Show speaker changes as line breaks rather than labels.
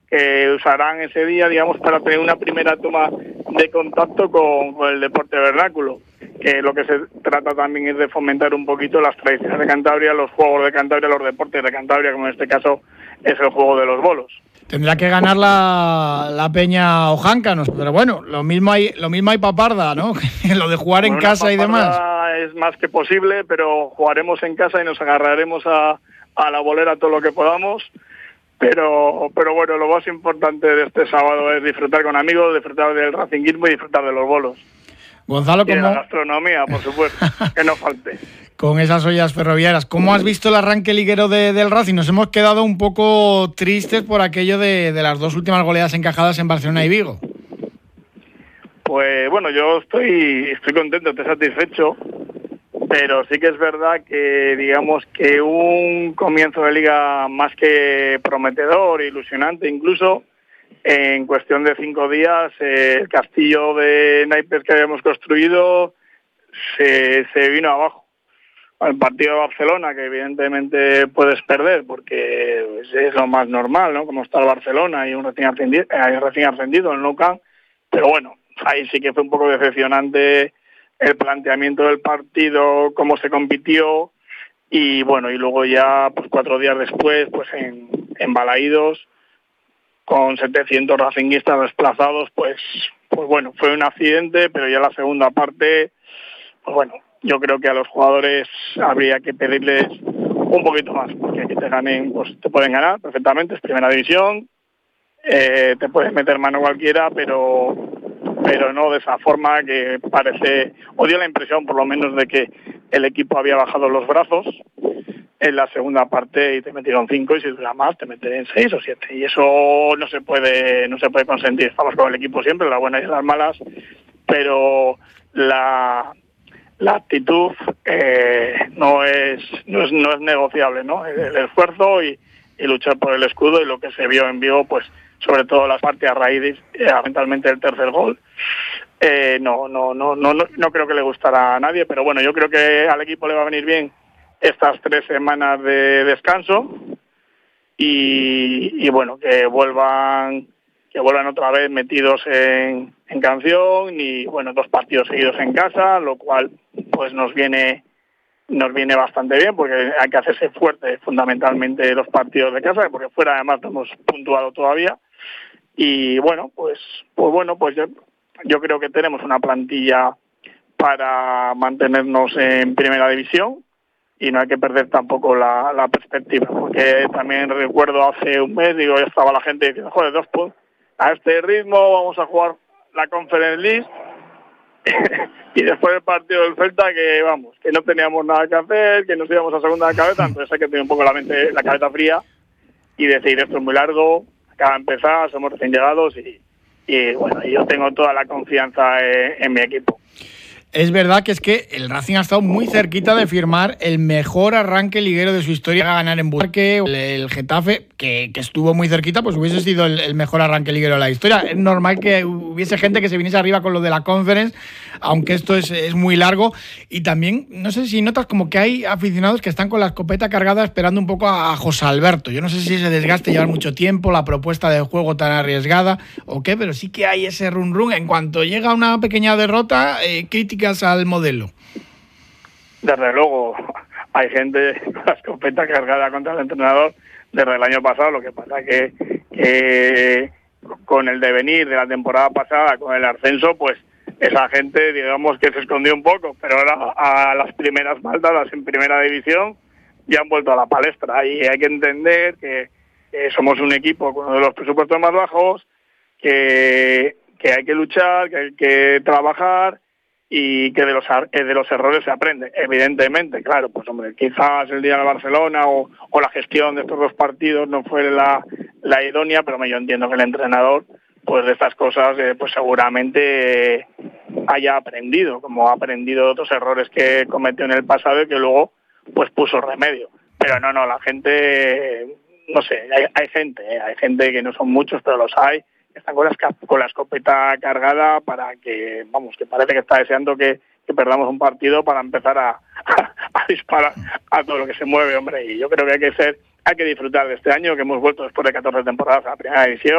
que usarán ese día, digamos, para tener una primera toma de contacto con el deporte vernáculo, que lo que se trata también es de fomentar un poquito las tradiciones de Cantabria, los juegos de Cantabria, los deportes de Cantabria, como en este caso es el juego de los bolos.
Tendrá que ganar la Peña Ojáncanos, pero bueno, lo mismo hay Paparda, ¿no? Lo de jugar en casa y demás.
Es más que posible, pero jugaremos en casa y nos agarraremos a la bolera todo lo que podamos. Pero bueno, lo más importante de este sábado es disfrutar con amigos, disfrutar del racinguismo y disfrutar de los bolos.
Gonzalo,
y de la gastronomía, por supuesto, que no falte.
Con esas ollas ferroviarias. ¿Cómo has visto el arranque liguero del Racing? Nos hemos quedado un poco tristes por aquello de las dos últimas goleadas encajadas en Barcelona y Vigo.
Pues bueno, yo estoy contento, estoy satisfecho, pero sí que es verdad que digamos que un comienzo de liga más que prometedor, ilusionante incluso, en cuestión de 5 días el castillo de naipes que habíamos construido se vino abajo. El partido de Barcelona, que evidentemente puedes perder porque es lo más normal, ¿no? Como está el Barcelona y un recién ascendido, el Nou Camp, pero bueno, ahí sí que fue un poco decepcionante el planteamiento del partido, cómo se compitió, y bueno, y luego ya pues 4 días después, pues en Balaídos, con 700 racinguistas desplazados, pues bueno, fue un accidente, pero ya la segunda parte, pues bueno, yo creo que a los jugadores habría que pedirles un poquito más, porque que te ganen, pues te pueden ganar perfectamente, es primera división, te puedes meter mano cualquiera, pero no de esa forma que parece, o dio la impresión por lo menos de que el equipo había bajado los brazos en la segunda parte y te metieron 5 y si dura más te meten 6 o 7 y eso no se puede consentir. Estamos con el equipo siempre, las buenas y las malas, pero la actitud no es negociable, ¿no? El esfuerzo y luchar por el escudo, y lo que se vio en Vigo, pues sobre todo las partes a raíz eventualmente el tercer gol, no creo que le gustará a nadie, pero bueno, yo creo que al equipo le va a venir bien estas 3 semanas de descanso y bueno, que vuelvan otra vez metidos en canción, y bueno, 2 partidos seguidos en casa, lo cual pues nos viene bastante bien, porque hay que hacerse fuerte fundamentalmente los partidos de casa, porque fuera además no hemos puntuado todavía. Y bueno, pues yo creo que tenemos una plantilla para mantenernos en primera división y no hay que perder tampoco la perspectiva, porque también recuerdo hace un mes, ya estaba la gente diciendo, joder, 2 puntos, a este ritmo vamos a jugar la Conference League y después del partido del Celta que no teníamos nada que hacer, que nos íbamos a segunda de cabeza, entonces hay que tener un poco la cabeza fría y decir, esto es muy largo, acaba de empezar, somos recién llegados y bueno, yo tengo toda la confianza en mi equipo.
Es verdad que el Racing ha estado muy cerquita de firmar el mejor arranque liguero de su historia, a ganar en Butarque. El Getafe, que estuvo muy cerquita, pues hubiese sido el mejor arranque liguero de la historia. Es normal que hubiese gente que se viniese arriba con lo de la Conference, aunque esto es muy largo. Y también, no sé si notas como que hay aficionados que están con la escopeta cargada esperando un poco a José Alberto. Yo no sé si ese desgaste lleva mucho tiempo, la propuesta de juego tan arriesgada o qué, pero sí que hay ese run. En cuanto llega una pequeña derrota, críticas al modelo.
Desde luego, hay gente con la escopeta cargada contra el entrenador desde el año pasado. Lo que pasa que con el devenir de la temporada pasada, con el ascenso, pues esa gente, digamos que se escondió un poco, pero ahora a las primeras maldadas en primera división ya han vuelto a la palestra, y hay que entender que somos un equipo con uno de los presupuestos más bajos, que hay que luchar, que hay que trabajar y que de los errores se aprende. Evidentemente, claro, pues hombre, quizás el día de Barcelona o la gestión de estos 2 partidos no fue la idónea, pero yo entiendo que el entrenador, pues de estas cosas, pues seguramente haya aprendido, como ha aprendido de otros errores que cometió en el pasado y que luego pues puso remedio. Pero no, la gente, no sé, hay gente que no son muchos, pero los hay, están con la escopeta cargada para que parece que está deseando que perdamos un partido para empezar a disparar a todo lo que se mueve, hombre. Y yo creo que hay que disfrutar de este año, que hemos vuelto después de 14 temporadas a la primera división.